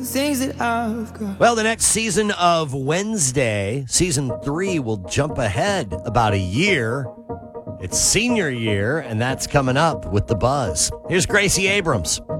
things that I've got. Well, the next season of Wednesday, season 3, will jump ahead about a year. It's senior year, and that's coming up with The Buzz. Here's Gracie Abrams.